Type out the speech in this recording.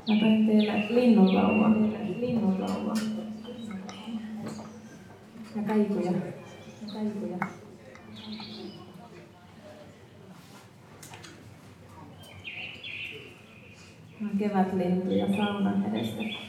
Mä toin teille linnunlaulua. Ja kaikuja. Kevätlintuja saunan edessä.